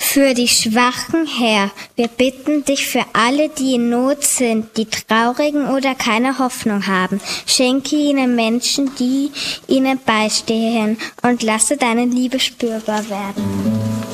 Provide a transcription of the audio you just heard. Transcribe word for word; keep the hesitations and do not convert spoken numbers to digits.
für die Schwachen, Herr. Wir bitten dich für alle, die in Not sind, die Traurigen oder keine Hoffnung haben. Schenke ihnen Menschen, die ihnen beistehen, und lasse deine Liebe spürbar werden.